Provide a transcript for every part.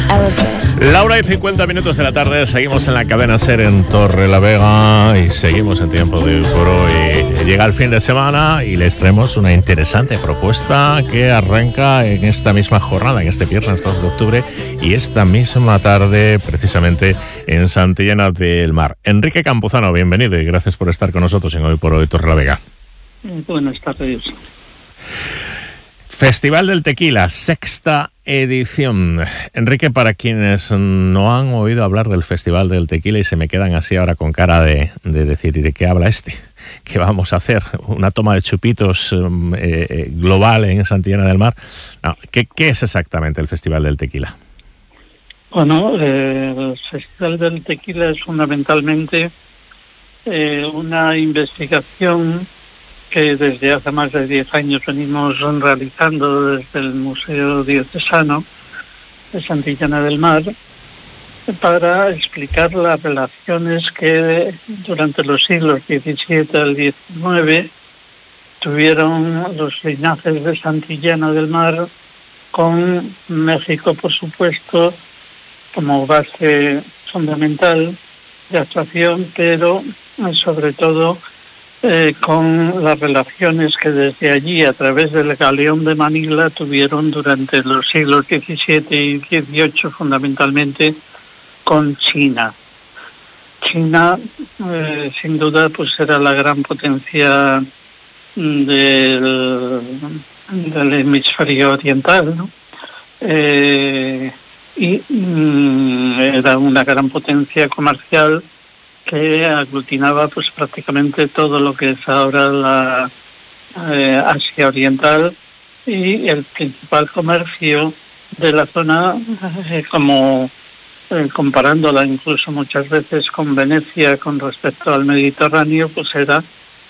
Laura, y 50 minutos de la tarde, seguimos en la cadena SER en Torrelavega y seguimos en tiempo de por hoy. Llega el fin de semana y les traemos una interesante propuesta que arranca en esta misma jornada, en este viernes 2 de octubre y esta misma tarde, precisamente en Santillana del Mar. Enrique Campuzano, bienvenido y gracias por estar con nosotros en Hoy por Hoy Torrelavega. Buenas tardes. Festival del Tequila, sexta edición. Enrique, para quienes no han oído hablar del Festival del Tequila y se me quedan así ahora con cara de decir, ¿y de qué habla este? ¿Qué vamos a hacer? ¿Una toma de chupitos global en Santillana del Mar? No, ¿qué es exactamente el Festival del Tequila? Bueno, el Festival del Tequila es fundamentalmente una investigación que desde hace más de 10 años venimos realizando desde el Museo Diocesano de Santillana del Mar para explicar las relaciones que durante los siglos XVII al XIX tuvieron los linajes de Santillana del Mar con México, por supuesto, como base fundamental de actuación, pero sobre todo con las relaciones que desde allí, a través del galeón de Manila, tuvieron durante los siglos XVII y XVIII, fundamentalmente con China. China, sin duda, pues era la gran potencia del hemisferio oriental, ¿no? Y era una gran potencia comercial que aglutinaba pues prácticamente todo lo que es ahora la Asia Oriental, y el principal comercio de la zona, como comparándola incluso muchas veces con Venecia con respecto al Mediterráneo, pues era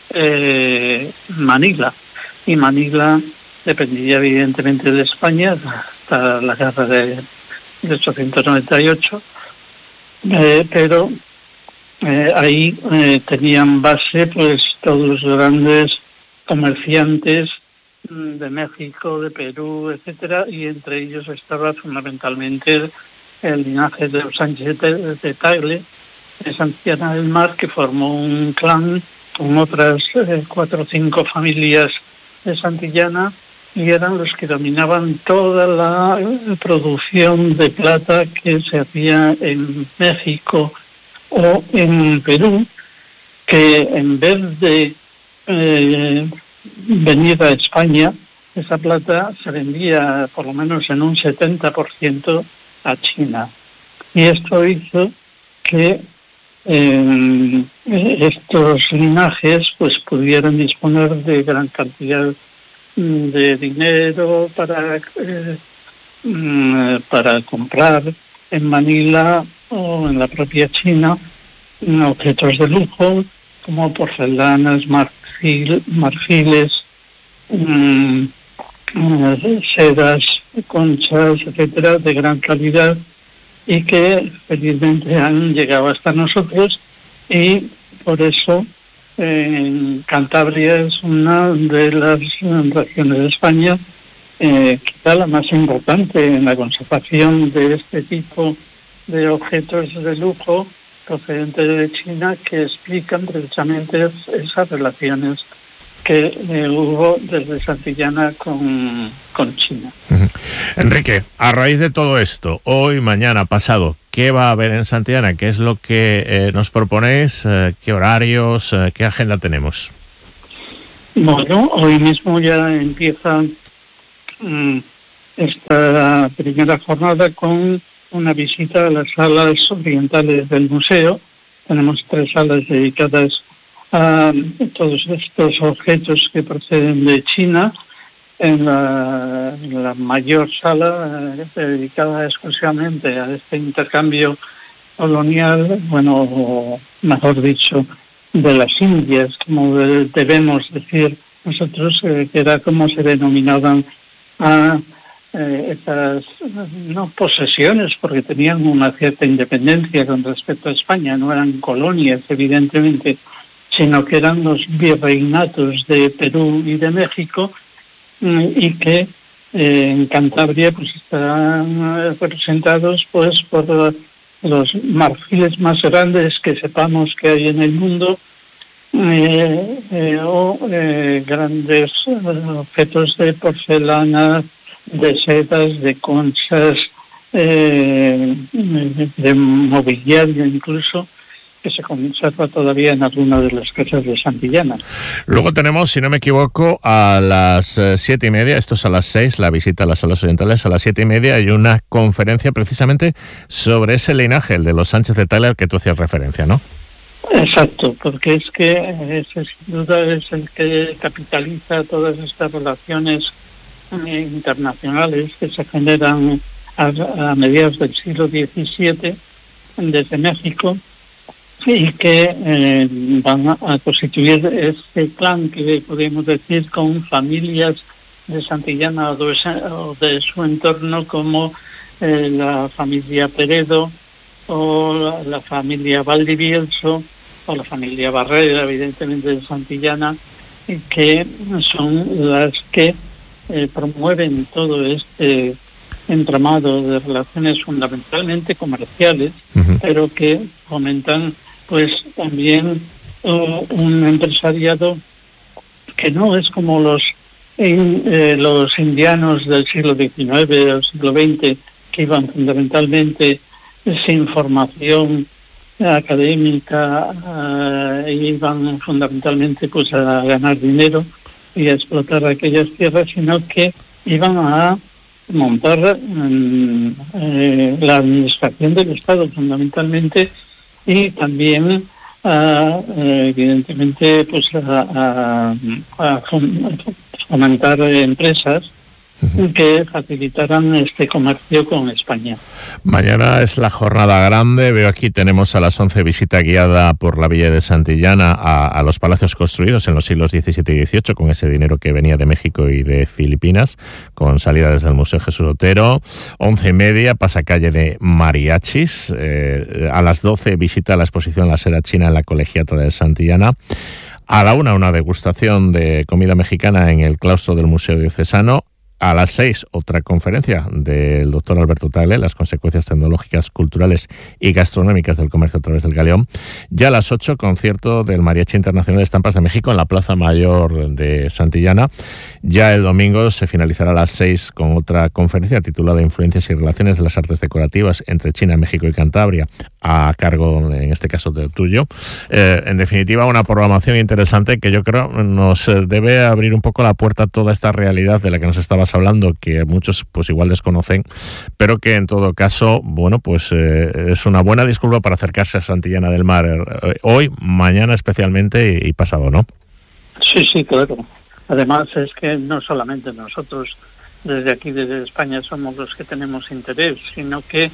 Manila. Y Manila dependía evidentemente de España hasta la guerra de 1898, pero ahí tenían base pues todos los grandes comerciantes de México, de Perú, etcétera, y entre ellos estaba fundamentalmente el linaje de los Sánchez de Tagle, de Santillana del Mar, que formó un clan con otras 4 o 5 familias de Santillana, y eran los que dominaban toda la producción de plata que se hacía en México o en Perú, que en vez de venir a España, esa plata se vendía por lo menos en un 70% a China. Y esto hizo que estos linajes pues pudieran disponer de gran cantidad de dinero para comprar en Manila o en la propia China objetos de lujo como porcelanas, marfiles, sedas, conchas, etcétera, de gran calidad, y que felizmente han llegado hasta nosotros, y por eso Cantabria es una de las regiones de España quizá la más importante en la conservación de este tipo de objetos de lujo procedentes de China, que explican precisamente esas relaciones que hubo desde Santillana con China. Enrique, a raíz de todo esto, hoy, mañana, pasado, ¿qué va a haber en Santillana? ¿Qué es lo que nos proponéis? ¿Qué horarios? ¿Qué agenda tenemos? Bueno, hoy mismo ya empieza esta primera jornada con una visita a las salas orientales del museo. Tenemos 3 salas dedicadas a todos estos objetos que proceden de China. En la mayor sala dedicada exclusivamente a este intercambio colonial, bueno, o mejor dicho, de las Indias, como debemos decir nosotros, que era como se denominaban a estas no posesiones, porque tenían una cierta independencia con respecto a España, no eran colonias evidentemente, sino que eran los virreinatos de Perú y de México, y que en Cantabria pues están representados pues por los marfiles más grandes que sepamos que hay en el mundo, o grandes objetos de porcelana, de sedas, de conchas, de mobiliario incluso, que se conserva todavía en alguna de las casas de Santillana. Luego tenemos, si no me equivoco, a las 7:30, esto es a las 6, la visita a las salas orientales, a las 7:30 hay una conferencia precisamente sobre ese linaje, el de los Sánchez de Tagle, al que tú hacías referencia, ¿no? Exacto, porque es que ese sin duda es el que capitaliza todas estas relaciones internacionales que se generan a mediados del siglo XVII desde México, y que van a constituir este clan que podemos decir con familias de Santillana o de su entorno, como la familia Peredo o la familia Valdivieso o la familia Barrera, evidentemente de Santillana, que son las que promueven todo este entramado de relaciones fundamentalmente comerciales, pero que fomentan pues también un empresariado que no es como los indianos del siglo XIX o siglo XX, que iban fundamentalmente sin formación académica, iban fundamentalmente pues a ganar dinero y a explotar aquellas tierras, sino que iban a montar la administración del Estado fundamentalmente, y también evidentemente pues a fomentar empresas que facilitaran este comercio con España. Mañana es la jornada grande. Veo aquí tenemos a las 11 visita guiada por la Villa de Santillana a los palacios construidos en los siglos XVII y XVIII con ese dinero que venía de México y de Filipinas, con salida desde el Museo Jesús Otero. 11:30 pasacalle de mariachis. A las 12 visita la exposición La Seda China en la Colegiata de Santillana. A la 1 una degustación de comida mexicana en el claustro del Museo Diocesano. A las 6, otra conferencia del doctor Alberto Tagle, las consecuencias tecnológicas, culturales y gastronómicas del comercio a través del galeón. Ya a las 8, concierto del Mariachi Internacional de Estampas de México en la Plaza Mayor de Santillana. Ya el domingo se finalizará a las 6 con otra conferencia titulada Influencias y relaciones de las artes decorativas entre China, México y Cantabria, a cargo, en este caso, del tuyo. En definitiva, una programación interesante que yo creo nos debe abrir un poco la puerta a toda esta realidad de la que nos estabas hablando, que muchos pues igual desconocen, pero que en todo caso, bueno, pues es una buena disculpa para acercarse a Santillana del Mar hoy, mañana especialmente y pasado, ¿no? Sí, claro. Además es que no solamente nosotros desde aquí, desde España, somos los que tenemos interés, sino que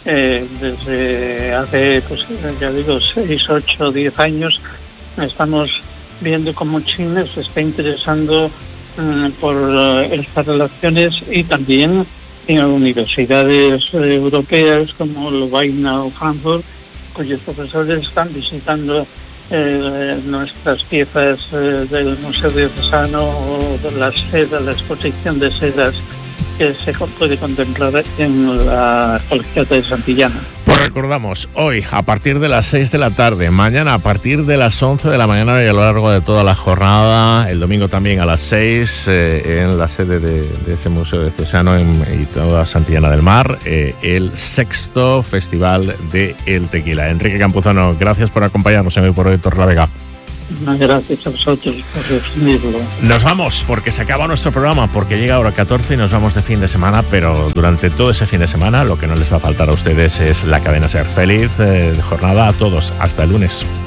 desde hace, pues ya digo, 6, 8, 10 años estamos viendo cómo China se está interesando por estas relaciones, y también en universidades europeas como Lovaina o Frankfurt, cuyos profesores están visitando nuestras piezas del Museo Diocesano o de la exposición de sedas que se puede contemplar en la Colegiata de Santillana. Pues recordamos, hoy a partir de las 6 de la tarde, mañana a partir de las 11 de la mañana y a lo largo de toda la jornada, el domingo también a las 6 en la sede de ese Museo Diocesano y toda Santillana del Mar, el 6º Festival de el Tequila. Enrique Campuzano, gracias por acompañarnos en Hoy por Hoy Torrelavega. Gracias a vosotros por recibirlo. Nos vamos porque se acaba nuestro programa, porque llega hora 14 y nos vamos de fin de semana, pero durante todo ese fin de semana lo que no les va a faltar a ustedes es la cadena Ser Feliz. Jornada a todos, hasta el lunes.